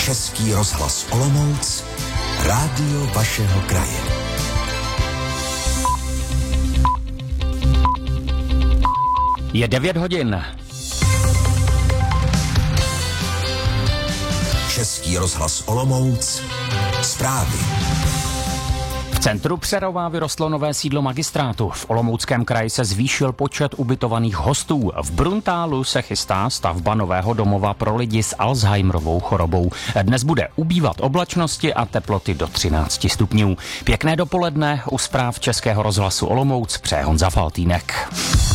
Český rozhlas Olomouc, rádio vašeho kraje. Je 9 hodin. Český rozhlas Olomouc, zprávy. V centru Přerova vyrostlo nové sídlo magistrátu. V Olomouckém kraji se zvýšil počet ubytovaných hostů. V Bruntálu se chystá stavba nového domova pro lidi s Alzheimerovou chorobou. Dnes bude ubývat oblačnosti a teploty do 13 stupňů. Pěkné dopoledne, u zpráv Českého rozhlasu Olomouc přeje Honza Faltýnek.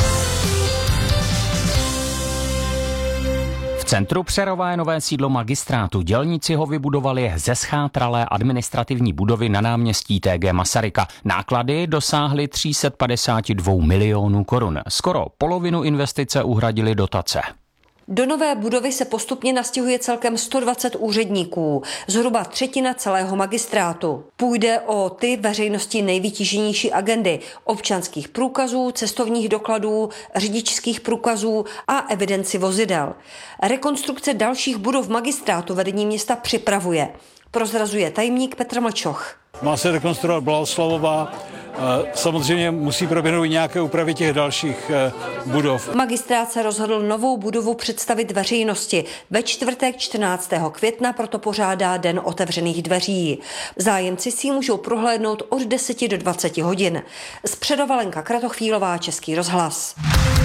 V centru Přerova je nové sídlo magistrátu. Dělníci ho vybudovali ze schátralé administrativní budovy na náměstí TG Masaryka. Náklady dosáhly 352 milionů korun. Skoro polovinu investice uhradili dotace. Do nové budovy se postupně nastěhuje celkem 120 úředníků, zhruba třetina celého magistrátu. Půjde o ty veřejnosti nejvytíženější agendy: občanských průkazů, cestovních dokladů, řidičských průkazů a evidenci vozidel. Rekonstrukce dalších budov magistrátu vedení města připravuje, prozrazuje tajemník Petr Mlčoch. Má se rekonstruovat Boleslav. Samozřejmě musí proběhnout nějaké úpravy těch dalších budov. Magistrát se rozhodl novou budovu představit veřejnosti. Ve čtvrtek 14. května proto pořádá Den otevřených dveří. Zájemci si ji můžou prohlédnout od 10 do 20 hodin. Z Přerova Lenka Kratochvílová, Český rozhlas.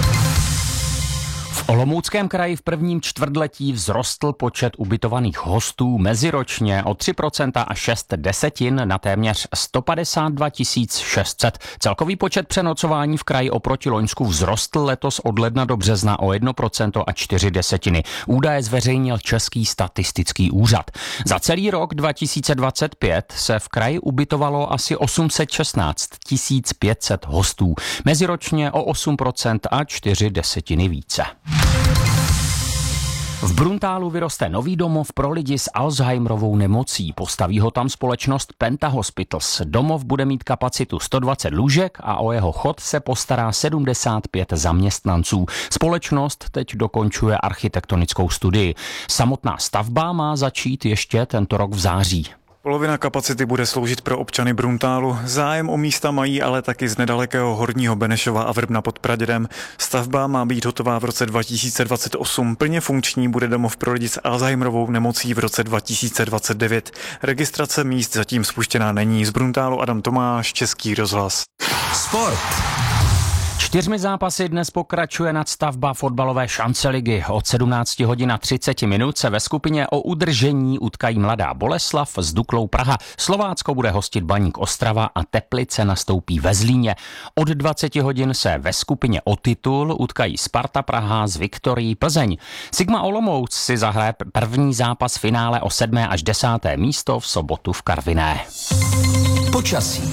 V Olomouckém kraji v prvním čtvrtletí vzrostl počet ubytovaných hostů meziročně o 3% a 0,6 na téměř 152 600. Celkový počet přenocování v kraji oproti loňsku vzrostl letos od ledna do března o 1% a 0,4. Údaje zveřejnil Český statistický úřad. Za celý rok 2025 se v kraji ubytovalo asi 816 500 hostů. Meziročně o 8% a 0,4 více. V Bruntálu vyroste nový domov pro lidi s Alzheimerovou nemocí. Postaví ho tam společnost Penta Hospitals. Domov bude mít kapacitu 120 lůžek a o jeho chod se postará 75 zaměstnanců. Společnost teď dokončuje architektonickou studii. Samotná stavba má začít ještě tento rok v září. Polovina kapacity bude sloužit pro občany Bruntálu. Zájem o místa mají ale taky z nedalekého Horního Benešova a Vrbna pod Pradědem. Stavba má být hotová v roce 2028. Plně funkční bude domov pro lidi s Alzheimerovou nemocí v roce 2029. Registrace míst zatím spuštěná není. Z Bruntálu Adam Tomáš, Český rozhlas. Sport. 4 zápasy dnes pokračuje nadstavba fotbalové šanceligy. Od 17 hodin a 30 minut se ve skupině o udržení utkají Mladá Boleslav s Duklou Praha. Slovácko bude hostit Baník Ostrava a Teplice nastoupí ve Zlíně. Od 20 hodin se ve skupině o titul utkají Sparta Praha s Viktorií Plzeň. Sigma Olomouc si zahraje první zápas finále o 7. až 10. místo v sobotu v Karviné. Počasí.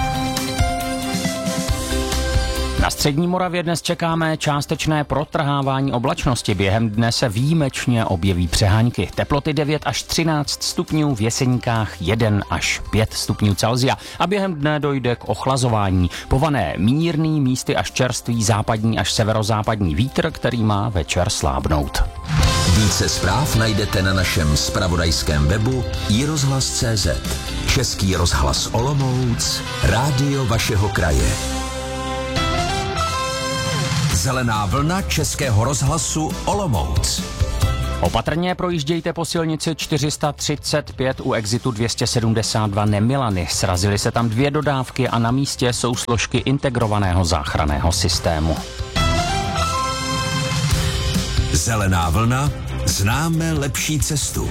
Na střední Moravě dnes čekáme částečné protrhávání oblačnosti. Během dne se výjimečně objeví přehánky. Teploty 9 až 13 stupňů, v Jeseníkách 1 až 5 stupňů Celsia a během dne dojde k ochlazování. Pované mírný, místy až čerstvý západní až severozápadní vítr, který má večer slábnout. Více zpráv najdete na našem zpravodajském webu iRozhlas.cz. Český rozhlas Olomouc, rádio vašeho kraje. Zelená vlna Českého rozhlasu Olomouc. Opatrně projíždějte po silnici 435 u exitu 272 Nemilany. Srazily se tam 2 dodávky a na místě jsou složky integrovaného záchranného systému. Zelená vlna, známe lepší cestu.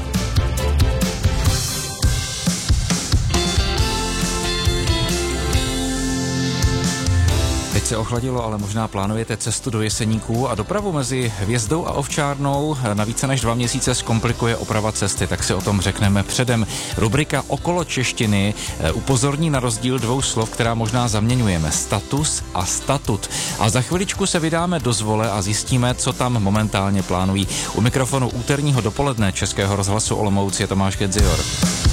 Teď se ochladilo, ale možná plánujete cestu do Jeseníků a dopravu mezi Hvězdou a Ovčárnou na více než 2 měsíce zkomplikuje oprava cesty, tak si o tom řekneme předem. Rubrika Okolo češtiny upozorní na rozdíl 2 slov, která možná zaměňujeme: status a statut. A za chviličku se vydáme do Zvole a zjistíme, co tam momentálně plánují. U mikrofonu úterního dopoledne Českého rozhlasu Olomouc je Tomáš Gedzior.